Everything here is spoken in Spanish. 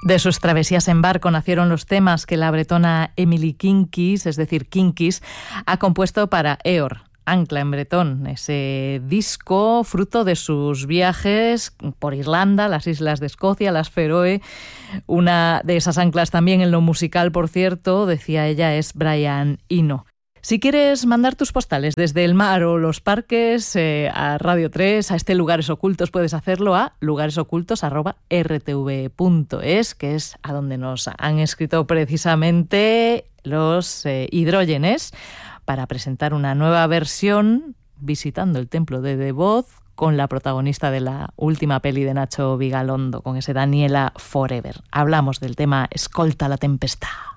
De sus travesías en barco nacieron los temas que la bretona Emily Kinkis, es decir, Kinkis, ha compuesto para Eor, Ancla en bretón, ese disco fruto de sus viajes por Irlanda, las islas de Escocia, las Feroe. Una de esas anclas también en lo musical, por cierto, decía ella, es Brian Eno. Si quieres mandar tus postales desde el mar o los parques a Radio 3, a Lugares Ocultos, puedes hacerlo a lugaresocultos@rtv.es, que es a donde nos han escrito precisamente los Hidrógenes para presentar una nueva versión visitando el templo de The Voz con la protagonista de la última peli de Nacho Vigalondo, con ese Daniela Forever. Hablamos del tema Escolta la tempestà.